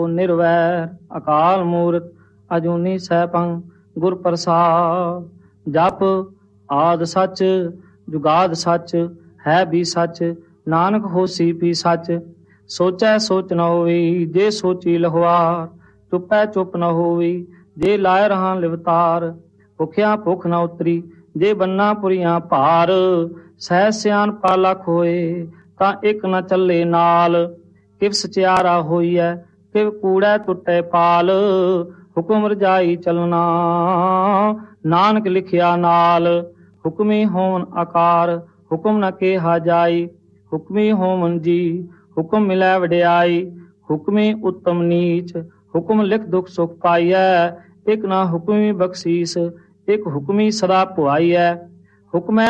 ਨਿਰਵੈਰ ਅਕਾਲ ਮੂਰਤ ਅਜੂਨੀ ਸੈਭੰ ਗੁਰ ਪ੍ਰਸਾਦ। ਜਪ ਆਦ ਸੱਚ ਜੁਗਾਦ ਸੱਚ ਹੈ ਵੀ ਸੱਚ ਨਾਨਕ ਹੋਸੀ ਵੀ ਸੱਚ। ਸੋਚੈ ਸੋਚ ਨ ਹੋਵੀ ਜੇ ਸੋਚੀ ਲਹਵਾਰ ਚੁੱਪੈ ਚੁੱਪ ਨ ਹੋਵੀ ਜੇ ਲਾਇ ਰਹਾ ਲਿਵਤਾਰ। ਭੁਖਿਆ ਭੁੱਖ ਨ ਉਤਰੀ ਜੇ ਬੰਨਾ ਪੁਰੀਆਂ ਭਾਰ। ਸਹਿ ਸਿਆਣਪਾ ਲੱਖ ਹੋਏ ਤਾਂ ਇੱਕ ਨ ਚੱਲੇ ਨਾਲ। ਕਿਵ ਸਚਿਆਰਾ ਹੋਈਐ ਕਿਵ ਕੂੜੈ ਟੁੱਟੈ ਪਾਲ। ਹੁਕਮ ਰਜਾਈ ਚਲਣਾ ਨਾਨਕ ਲਿਖਿਆ ਨਾਲ। ਹੁਕਮੀ ਹੋਵਨ ਆਕਾਰ ਹੁਕਮ ਨ ਕੇਹਾ ਜਾਈ। ਹੁਕਮੀ ਹੋਵਨ ਜੀ ਹੁਕਮ ਮਿਲੈ ਵਡਿਆਈ। ਹੁਕਮੀ ਉੱਤਮ ਨੀਚ ਹੁਕਮ ਲਿਖ ਦੁਖ ਸੁਖ ਪਾਈਐ। ਇੱਕ ਨਾ ਹੁਕਮੀ ਬਖਸ਼ੀਸ ਇੱਕ ਹੁਕਮੀ ਸਦਾ ਭੁਆਈਐ। ਹੁਕਮੈ